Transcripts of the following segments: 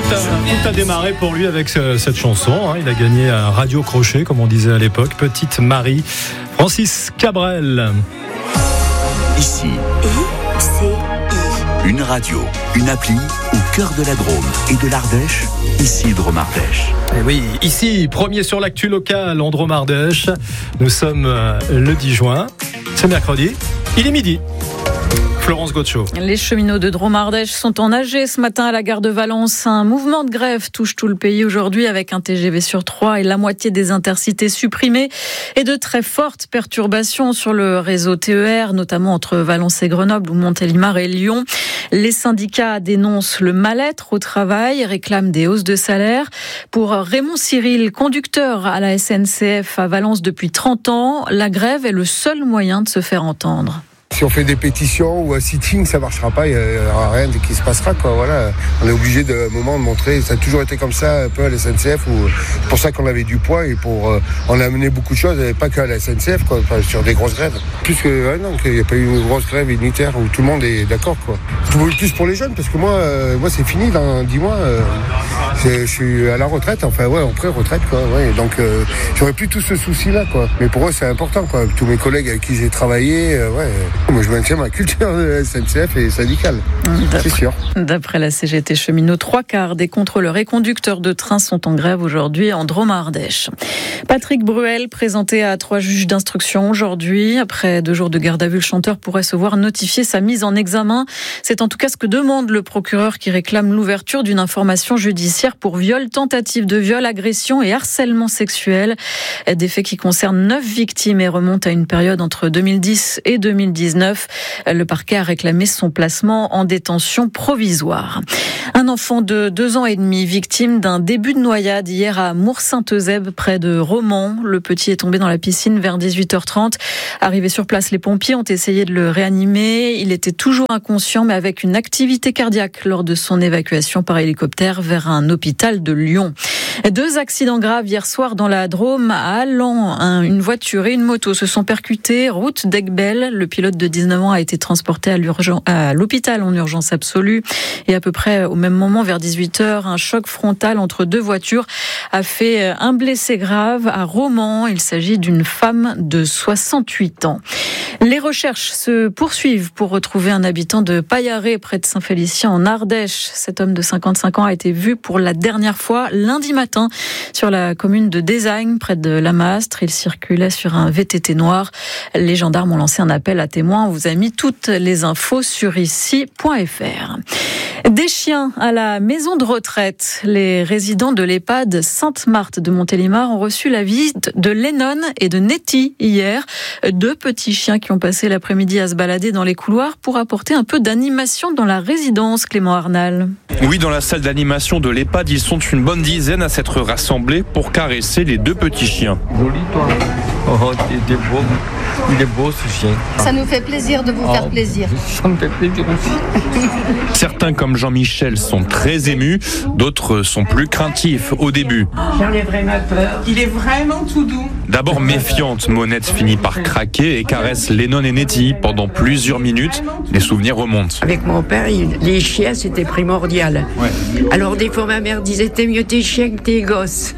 Tout a démarré pour lui avec cette chanson. Il a gagné un radio crochet, comme on disait à l'époque. Petite Marie, Francis Cabrel. Ici, une radio, une appli au cœur de la Drôme et de l'Ardèche. Ici, Drôme-Ardèche. Et oui, ici, premier sur l'actu locale en Drôme-Ardèche. Nous sommes le 10 juin. C'est mercredi. Il est midi. Florence Gaucho. Les cheminots de Drôme-Ardèche sont en AG ce matin à la gare de Valence. Un mouvement de grève touche tout le pays aujourd'hui avec un TGV sur 3 et la moitié des intercités supprimées et de très fortes perturbations sur le réseau TER, notamment entre Valence et Grenoble ou Montélimar et Lyon. Les syndicats dénoncent le mal-être au travail et réclament des hausses de salaire. Pour Raymond Cyril, conducteur à la SNCF à Valence depuis 30 ans, la grève est le seul moyen de se faire entendre. Si on fait des pétitions ou un sitting, ça marchera pas, il n'y aura rien qui se passera, quoi. Voilà. On est obligé de montrer, ça a toujours été comme ça un peu à la SNCF, c'est pour ça qu'on avait du poids et on a amené beaucoup de choses, pas qu'à la SNCF, quoi, sur des grosses grèves. Plus que non, qu'il n'y a pas eu une grosse grève unitaire où tout le monde est d'accord, quoi. Plus pour les jeunes, parce que moi c'est fini dans 10 mois, je suis à la retraite, en pré-retraite, quoi. Ouais, donc j'aurais plus tout ce souci-là, quoi. Mais pour eux c'est important, quoi. Tous mes collègues avec qui j'ai travaillé, moi, je maintiens ma culture de SNCF et syndicale, c'est sûr. D'après la CGT Cheminot, 3/4 des contrôleurs et conducteurs de train sont en grève aujourd'hui en Drôme-Ardèche. Patrick Bruel, présenté à 3 juges d'instruction aujourd'hui. Après 2 jours de garde à vue, le chanteur pourrait se voir notifier sa mise en examen. C'est en tout cas ce que demande le procureur qui réclame l'ouverture d'une information judiciaire pour viol, tentative de viol, agression et harcèlement sexuel. Des faits qui concernent 9 victimes et remontent à une période entre 2010 et 2019. Le parquet a réclamé son placement en détention provisoire. Un enfant de 2 ans et demi, victime d'un début de noyade hier à Mours-Saint-Eusèbe, près de Romans. Le petit est tombé dans la piscine vers 18h30. Arrivés sur place, les pompiers ont essayé de le réanimer. Il était toujours inconscient, mais avec une activité cardiaque lors de son évacuation par hélicoptère vers un hôpital de Lyon. 2 accidents graves hier soir dans la Drôme à Allan. Une voiture et une moto se sont percutées route d'Aiguebelle. Le pilote de 19 ans a été transporté à l'hôpital en urgence absolue. Et à peu près au même moment, vers 18h, un choc frontal entre 2 voitures a fait un blessé grave à Romans. Il s'agit d'une femme de 68 ans. Les recherches se poursuivent pour retrouver un habitant de Paillaré, près de Saint-Félicien, en Ardèche. Cet homme de 55 ans a été vu pour la dernière fois lundi matin sur la commune de Désagne, près de Lamastre. Il circulait sur un VTT noir. Les gendarmes ont lancé un appel à témoins. On vous a mis toutes les infos sur ici.fr. Des chiens à la maison de retraite. Les résidents de l'EHPAD Sainte-Marthe de Montélimar ont reçu la visite de Lennon et de Nettie hier. 2 petits chiens qui ont passé l'après-midi à se balader dans les couloirs pour apporter un peu d'animation dans la résidence, Clément Arnal. Oui, dans la salle d'animation de l'EHPAD, ils sont une bonne dizaine à s'être rassemblés pour caresser les 2 petits chiens. Joli toi. Oh, il est beau ce chien. Ça nous fait plaisir de vous faire plaisir. Ça me fait plaisir aussi. Certains comme Jean-Michel sont très émus, d'autres sont plus craintifs au début. J'en ai vraiment peur. Il est vraiment tout doux. D'abord méfiante, Monette finit par craquer et caresse Lennon et Nettie pendant plusieurs minutes. Les souvenirs remontent. Avec mon père, les chiens c'était primordial. Ouais. Alors des fois ma mère disait t'es mieux tes chiens que tes gosses.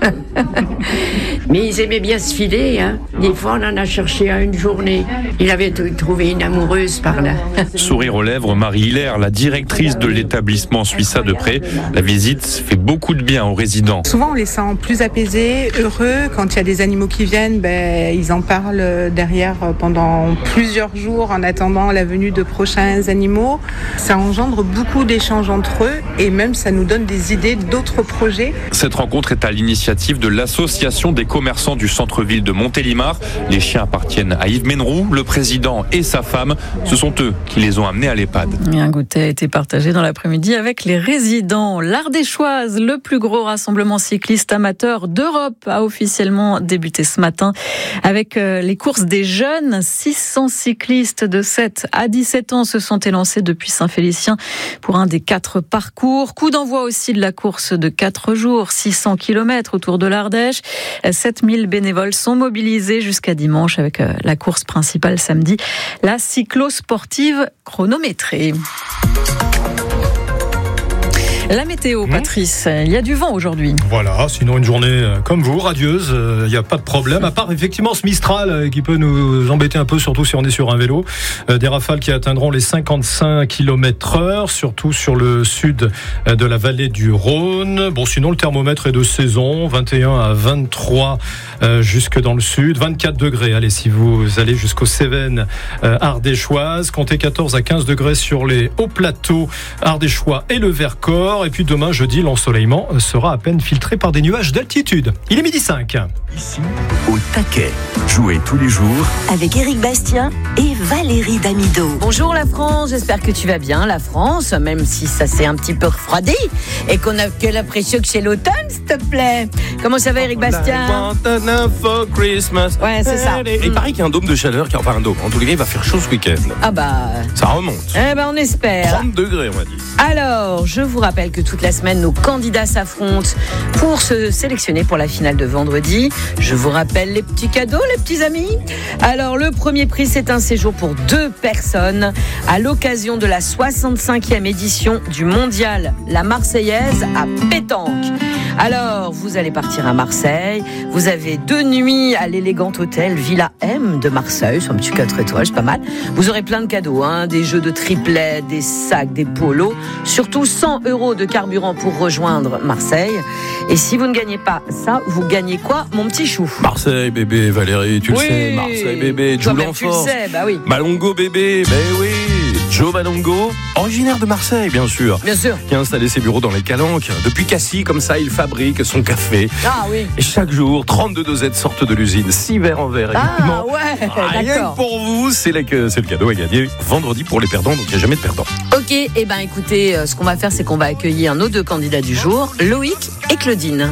Mais ils aimaient bien se filer. Hein. Des fois on en a cherché à une journée. Il avait trouvé une amoureuse par là. Sourire aux lèvres, Marie Hilaire, la directrice de l'établissement Suissa de Pré. La visite fait beaucoup de bien aux résidents. Souvent on les sent plus apaisés, heureux. Quand il y a des animaux qui viennent, ils en parlent derrière pendant plusieurs jours en attendant la venue de prochains animaux. Ça engendre beaucoup d'échanges entre eux et même ça nous donne des idées d'autres projets. Cette rencontre est à l'initiative de l'association des commerçants du centre-ville de Montélimar. Les chiens appartiennent à Yves Menroux, le président et sa femme. Ce sont eux qui les ont amenés à l'EHPAD. Un goûter a été partagé dans l'après-midi avec les résidents. L'Ardéchoise, le plus gros rassemblement cycliste amateur d'Europe, a officiellement débuté ce matin avec les courses des jeunes. 600 cyclistes de 7 à 17 ans se sont élancés depuis Saint-Félicien pour un des 4 parcours. Coup d'envoi aussi de la course de 4 jours, 600 km autour de l'Ardèche. 7000 bénévoles sont mobilisés jusqu'à dimanche avec la course principale samedi, la cyclo-sportive chronométrée. La météo, Patrice, il y a du vent aujourd'hui. Voilà, sinon une journée comme vous, radieuse, il n'y a pas de problème, à part effectivement ce Mistral qui peut nous embêter un peu, surtout si on est sur un vélo. Des rafales qui atteindront les 55 km/h, surtout sur le sud de la vallée du Rhône. Bon, sinon le thermomètre est de saison, 21 à 23 jusque dans le sud, 24 degrés. Allez, si vous allez jusqu'aux Cévennes ardéchoises, comptez 14 à 15 degrés sur les hauts plateaux ardéchois et le Vercors. Et puis demain, jeudi, l'ensoleillement sera à peine filtré par des nuages d'altitude. Il est 12h05. Ici, au taquet. Jouez tous les jours avec Éric Bastien et Valérie Damido. Bonjour la France, j'espère que tu vas bien. La France, même si ça s'est un petit peu refroidi et qu'on a que l'impression que c'est l'automne, s'il te plaît. Comment ça va, Éric Bastien? For Christmas. Ouais, c'est ça. Et il paraît qu'il y a un dôme de chaleur, enfin un dôme. En tous les cas, il va faire chaud ce week-end. Ah bah. Ça remonte. Eh ben, on espère. 30 degrés, on va dire. Alors, je vous rappelle que toute la semaine, nos candidats s'affrontent pour se sélectionner pour la finale de vendredi. Je vous rappelle les petits cadeaux, les petits amis. Alors, le premier prix, c'est un séjour pour 2 personnes à l'occasion de la 65e édition du Mondial La Marseillaise à Pétanque. Alors, vous allez partir à Marseille. Vous avez 2 nuits à l'élégant hôtel Villa M de Marseille. C'est un petit 4 étoiles, c'est pas mal. Vous aurez plein de cadeaux, des jeux de triplet, des sacs, des polos. Surtout 100 € de carburant pour rejoindre Marseille. Et si vous ne gagnez pas ça, vous gagnez quoi, mon petit chou? Marseille, bébé, Valérie, tu le sais. Marseille, bébé, Joe Lanfort. Tu le sais, bah oui. Malongo, bébé, oui. Joe Malongo, originaire de Marseille, bien sûr. Bien sûr. Qui a installé ses bureaux dans les Calanques. Depuis Cassis, comme ça, il fabrique son café. Ah oui. Et chaque jour, 32 dosettes sortent de l'usine. 6 verres en verre, évidemment. Ah ouais, rien d'accord. que pour vous, c'est le cadeau à gagner vendredi pour les perdants, donc il n'y a jamais de perdant. Ok, et ben écoutez, ce qu'on va faire, c'est qu'on va accueillir nos 2 candidats du jour, Loïc et Claudine.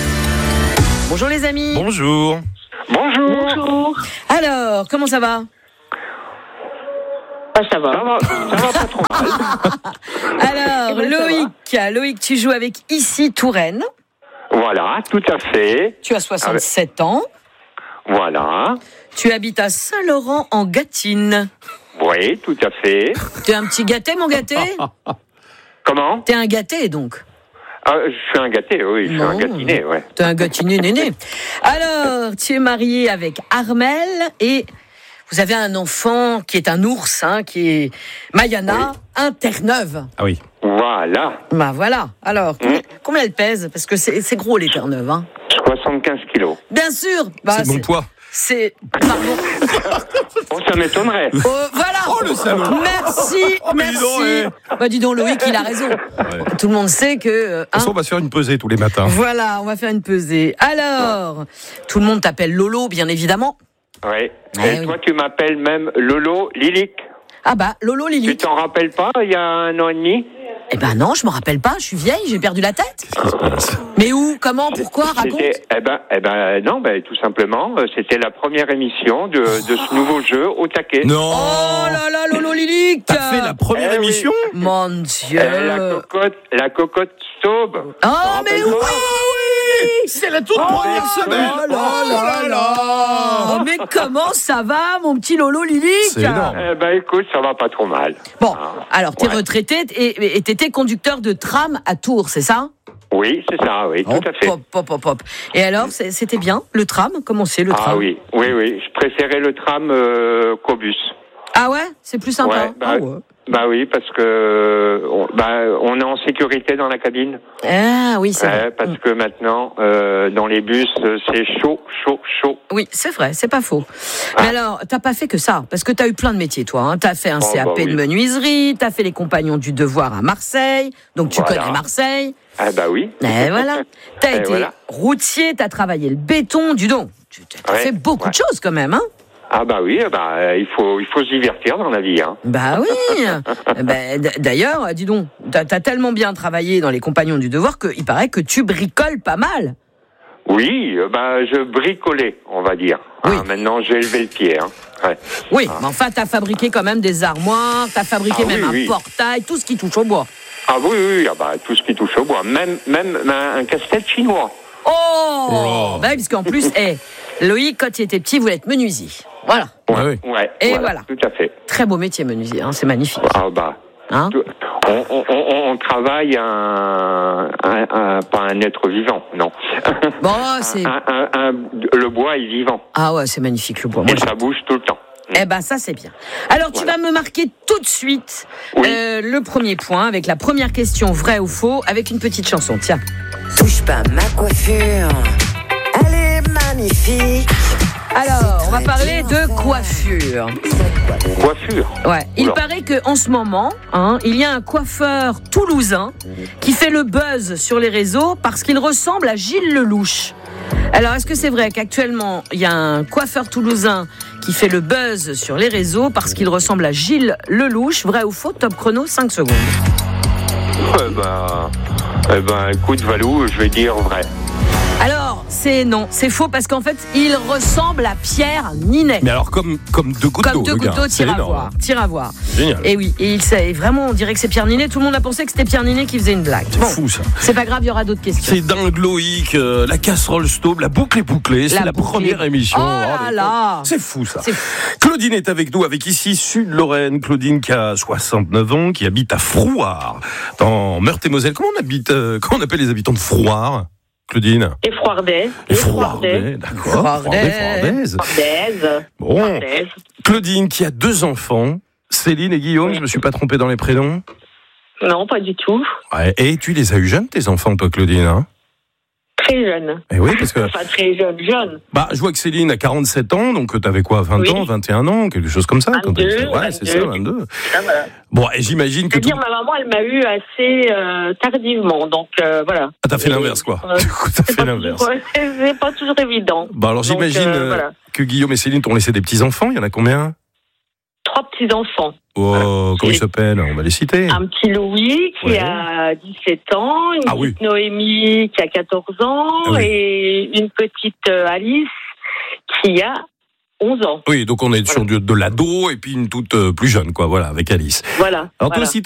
Bonjour les amis. Bonjour. Bonjour. Alors, comment ça va? Ça va pas trop mal. Alors, Loïc, tu joues avec Ici Touraine. Voilà, tout à fait. Tu as 67 ans. Voilà. Tu habites à Saint-Laurent en Gâtine. Oui, tout à fait. T'es un petit gâté, mon gâté? Comment? T'es un gâté, donc? Je suis un gâté, oui. Je suis un gâtiné, ouais. T'es un gâtiné néné. Alors, tu es marié avec Armel et vous avez un enfant qui est un ours, qui est Mayana, un Terre-Neuve. Ah oui. Voilà. Bah voilà. Alors, combien elle pèse? Parce que c'est gros, les Terre-Neuves. 75 kilos. Bien sûr. C'est mon poids. C'est... Pardon. Ça m'étonnerait. Voilà. Oh, le salaud. Merci. Dis donc, Loïc, il a raison. Ouais. Tout le monde sait que... on va se faire une pesée tous les matins. Voilà, on va faire une pesée. Alors, tout le monde t'appelle Lolo, bien évidemment. Oui. Et toi, tu m'appelles même Lolo Lilic. Ah bah, Lolo Lilic. Tu t'en rappelles pas, il y a 1 an et demi? Eh ben non, je me rappelle pas, je suis vieille, j'ai perdu la tête. Qu'est-ce qui se passe? Mais où? Comment? Pourquoi? Raconte. Non, tout simplement, c'était la première émission de ce nouveau jeu au taquet. Non. Oh là là, Lolo Lilic. T'as fait la première émission? Oui. Mon Dieu. La cocotte Staube. Oh, mais oui! C'est la toute première semaine. Oh là là. Oh, mais comment ça va, mon petit Lolo Lilic? C'est énorme. Écoute, ça va pas trop mal. Bon, alors t'es retraité et t'étais conducteur de tram à Tours, c'est ça? Oui, c'est ça, oui, tout à fait. Pop. Et alors, c'était bien, le tram? Comment c'est, le tram? Ah oui. Je préférais le tram qu'au bus. Ah ouais? C'est plus sympa? Bah oui, parce que on est en sécurité dans la cabine. Ah oui, c'est vrai. Parce que maintenant, dans les bus, c'est chaud. Oui, c'est vrai, c'est pas faux. Mais alors, t'as pas fait que ça, parce que t'as eu plein de métiers, toi. T'as fait un CAP de menuiserie, t'as fait les Compagnons du Devoir à Marseille, donc tu connais Marseille. Ah bah oui. Et voilà. T'as été routier, t'as travaillé le béton, tu as fait beaucoup de choses quand même, Ah bah oui, il faut se divertir dans la vie. Bah oui. D'ailleurs, dis donc, t'as tellement bien travaillé dans les Compagnons du Devoir qu'il paraît que tu bricoles pas mal. Oui, je bricolais, on va dire. Oui. Maintenant, j'ai élevé le pied. Oui, mais enfin, t'as fabriqué quand même des armoires, t'as fabriqué un portail, tout ce qui touche au bois. Ah oui, tout ce qui touche au bois, même un casse-tête chinois. Oh. Bah oui, parce qu'en plus, Loïc, quand il était petit, il voulait être menuisier. Voilà. Ouais. Et voilà. Tout à fait. Très beau métier, menuisier, c'est magnifique. Ah bah. On travaille pas un être vivant, non. Bon, c'est... le bois est vivant. Ah ouais, c'est magnifique le bois. Et ça bouge tout le temps. Eh ben ça c'est bien. Alors tu vas me marquer tout de suite le premier point avec la première question, vrai ou faux, avec une petite chanson. Tiens. Touche pas ma coiffure, elle est magnifique. Alors, on va parler de coiffure. Coiffure. Ouais. Il paraît que en ce moment, il y a un coiffeur toulousain qui fait le buzz sur les réseaux parce qu'il ressemble à Gilles Lelouch. Alors, est-ce que c'est vrai qu'actuellement, il y a un coiffeur toulousain qui fait le buzz sur les réseaux parce qu'il ressemble à Gilles Lelouch? Vrai ou faux? Top chrono, 5 secondes. Écoute, Valou, je vais dire vrai. Alors, c'est faux parce qu'en fait, il ressemble à Pierre Ninet. Mais alors, comme deux gouttes d'eau. Comme deux gouttes d'eau, tire à voir. Génial. Et oui, et vraiment, on dirait que c'est Pierre Ninet. Tout le monde a pensé que c'était Pierre Ninet qui faisait une blague. C'est fou, ça. C'est pas grave, il y aura d'autres questions. C'est dingue, Loïc, la casserole staube, la boucle est bouclée. C'est la première émission. Oh là là. C'est fou, ça. Claudine est avec nous, avec ici Sud-Lorraine. Claudine qui a 69 ans, qui habite à Frouard, dans Meurthe-et-Moselle. Comment on appelle les habitants de Frouard, Claudine? Et Frouardais. D'accord. Frouardaise. Bon. Claudine qui a 2 enfants, Céline et Guillaume, je me suis pas trompé dans les prénoms? Non, pas du tout. Ouais. Et tu les as eu jeunes, tes enfants, toi, Claudine, hein? Très jeune. Et oui, parce que... Enfin, très jeune. Bah, je vois que Céline a 47 ans, donc t'avais quoi, 20 ans, 21 ans, quelque chose comme ça? 22, ouais, c'est ça, 22. Ça, voilà. Bon, et j'imagine que... C'est-à-dire, ma maman, elle m'a eu assez tardivement, donc voilà. Ah, t'as fait l'inverse, quoi. Du coup, t'as fait l'inverse. C'est pas toujours évident. Bah, alors j'imagine que Guillaume et Céline t'ont laissé des petits-enfants, il y en a combien? 3 petits-enfants. Oh, comment ils s'appellent? On va les citer. Un petit Louis qui a 17 ans, une petite Noémie qui a 14 ans et une petite Alice qui a 11 ans. Oui, donc on est sur de l'ado et puis une toute plus jeune, quoi, voilà, avec Alice. Voilà. Alors toi aussi,